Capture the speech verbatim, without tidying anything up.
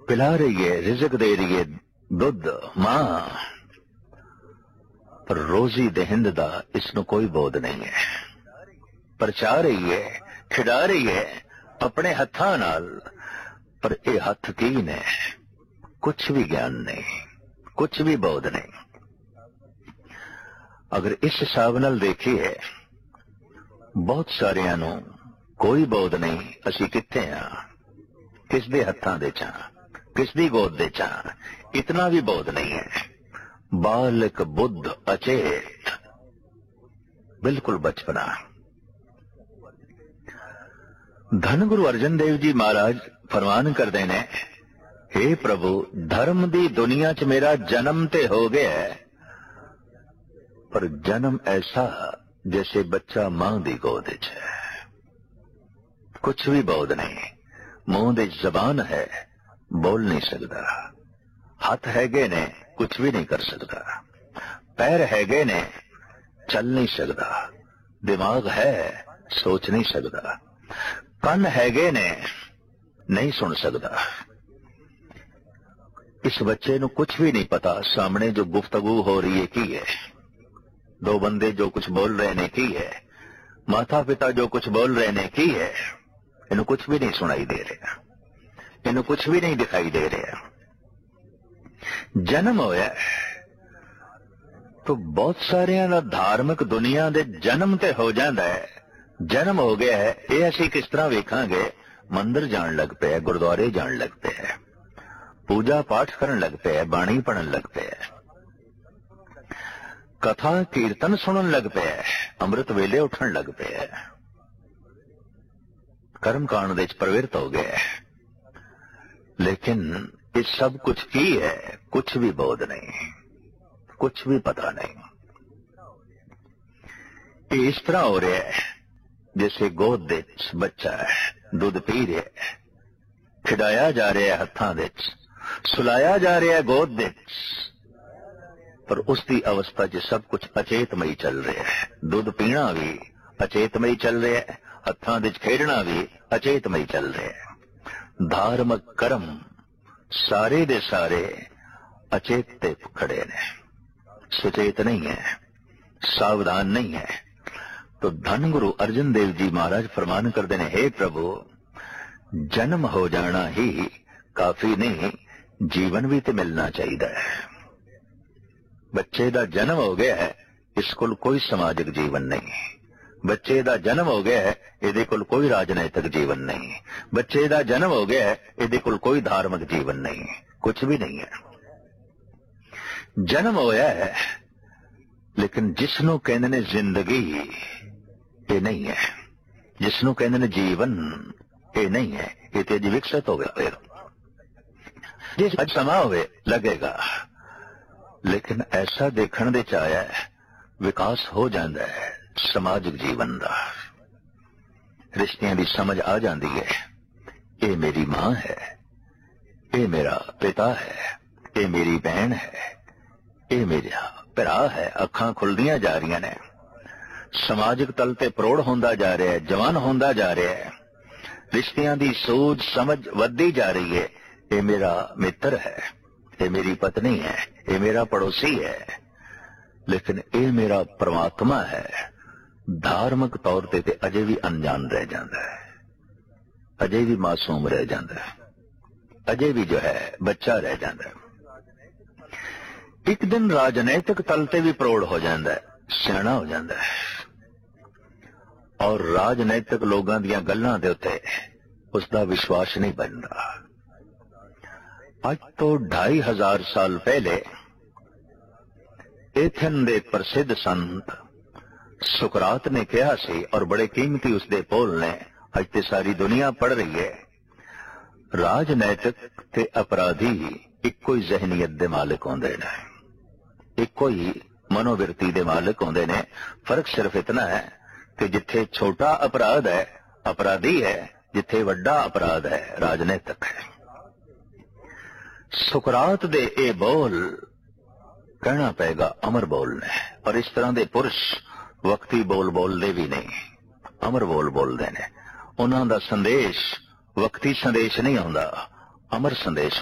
पिला रही है, रिज़्क दे रही है, दुध मां, पर रोजी दहिंद दा इसनों कोई बोध नहीं है। परचा रही है, खिडा रही है अपने हत्थां नाल, पर ये हथ की ने? कुछ भी ज्ञान नहीं, कुछ भी बोध नहीं। अगर इस हिसाब नाल देखिए, बहुत सारियां नूं कोई बोध नहीं असी कित्थे हां, किस दे हत्थां दे च, किस दी गोद दे च, इतना भी बोध नहीं है। बालक बुद्ध अचेत, बिल्कुल बचपना। धन गुरु अर्जन देव जी महाराज फरमान करते ने, हे प्रभु धर्म दी दुनिया च मेरा जन्म ते हो गया है, पर जन्म ऐसा जैसे बच्चा मां दी गोद च है। कुछ भी बोध नहीं, मुंह दे जबान है, बोल नहीं सकता। हाथ हैगे ने, कुछ भी नहीं कर सकता। पैर हैगे ने, चल नहीं सकता। दिमाग है, सोच नहीं सकता। कन हैगे ने, नहीं सुन सकता। इस बच्चे नूं कुछ भी नहीं पता सामने जो गुफ्तगू हो रही है की है, दो बंदे जो कुछ बोल रहे ने की है, माता पिता जो कुछ बोल रहे ने की है, इन्हें कुछ भी नहीं सुनाई दे रहा, इन्हें कुछ भी नहीं दिखाई दे रहा। जन्म होया तो बहुत सारे धार्मिक दुनिया दे जन्म ते हो जाता है। जन्म हो गया है, ये असी किस तरह वेखांगे? मंदिर जान लग पे, गुरुद्वारे जान लग पे, पूजा पाठ करन लग पे, बाणी पढ़न लग पे, कथा कीर्तन सुनन लग पे, अमृत वेले उठन लग पे, कर्म कांड दे प्रवृत्त हो गए। लेकिन ये सब कुछ की है, कुछ भी बोध नहीं, कुछ भी पता नहीं। ये इस तरह हो रहा है जैसे गोद दे बच्चा है, दूध पी रहा है, खिडाया जा रहा है हत्थां दे, सुलाया जा रहा है गोद दे, पर उसकी अवस्था च सब कुछ अचेतमई चल रहा है। दूध पीना भी अचेतमई चल रहा है, हत्थां दे खेडना भी अचेतमई चल रहा है। धार्मिक कर्म सारे दे सारे अचेत ते खड़े ने, सचेत नहीं है, सावधान नहीं है। तो धन गुरु अर्जन देव जी महाराज फरमान करते हैं, हे प्रभु जन्म हो जाना ही काफी नहीं, जीवन भी तो मिलना चाहिए है। बच्चे दा जन्म हो गया है, इसको कोई समाजिक जीवन नहीं। बच्चे दा जन्म हो गया है, इहदे कोल कोई राजनैतिक जीवन नहीं। बच्चे दा जन्म हो गया है, इहदे कोल कोई धार्मिक जीवन नहीं, कुछ भी नहीं है। जन्म होया है, लेकिन जिसनों कहने ने जिंदगी ये नहीं है, जिसनों कहने ने जीवन ये नहीं है, ये तेज विकसित हो गया। फिर जिस अज समा हुए लगेगा, लेकिन ऐसा देखने दे चाया है विकास हो जाता है समाजिक जीवन का। रिश्तियां की समझ आ जाती है, ये मेरी मां है, ये मेरा पिता है, ये मेरी बहन है, ये मेरा भरा है। अखां खुलदियां जा रही ने, समाजिक तल ते प्रौढ़ होंदा जा रहा है, जवान होंदा जा रहा है। रिश्तियां की सोच समझ वधदी जा रही है। ये मेरा मित्र है, ये मेरी पत्नी है, ये मेरा पड़ोसी है, लेकिन ये मेरा परमात्मा है। धार्मिक तौर ते ते अजे भी अनजान रह जाता है, अजे भी मासूम रह जाता है, अजे भी जो है बच्चा रह जाता है। एक दिन राजनैतिक तल ते भी प्रौढ़ हो जाता है, सियाणा हो जाता है, और राजनैतिक लोगों दी गल्लां दे उत्ते उसका विश्वास नहीं बनता। आज तो ढाई हजार साल पहले एथन दे प्रसिद्ध संत सुकरात ने कहा सी, और बड़े कीमती उसके बोल ने अज ते सारी दुनिया पढ़ रही है, राजनैतिक ते अपराधी इको ही जहनीयत दे मालिक होंदे ने, इको ही मनोवृत्ति दे मालिक होंदे ने। फर्क सिर्फ इतना है कि जिथे छोटा अपराध है अपराधी है, जिथे वड्डा अपराध है राजनैतिक है। सुकरात दे ए बोल कहना पेगा अमर बोल ने, और इस तरह दे पुरुष वक्ती बोल बोलते भी नहीं, अमर बोल बोलते ने। उन्हां दा संदेश वक्ती संदेश नहीं आउंदा, अमर संदेश